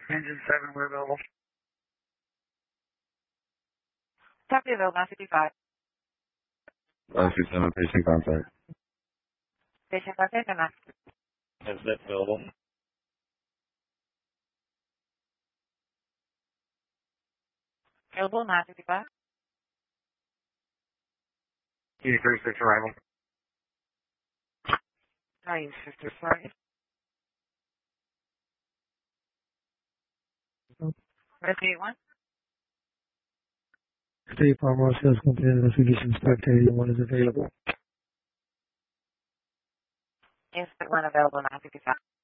Engine 7, we're available. Copy available 955. 927, patient contact. Patient contact and Is that available? available 955. E36 arrival. 950, sorry. Rescue 1. State Farm Sales Company Investigation Inspector 81 is available. Instant 1 available 955.